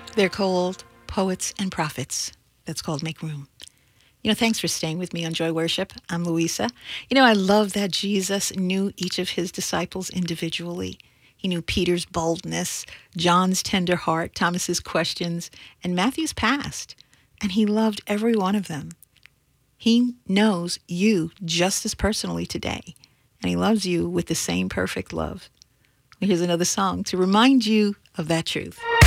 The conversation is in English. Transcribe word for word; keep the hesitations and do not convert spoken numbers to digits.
They're called Poets and Prophets. That's called Make Room. You know, thanks for staying with me on Joy Worship. I'm Louisa. You know, I love that Jesus knew each of his disciples individually. He knew Peter's boldness, John's tender heart, Thomas's questions, and Matthew's past. And he loved every one of them. He knows you just as personally today. And he loves you with the same perfect love. Here's another song to remind you of that truth.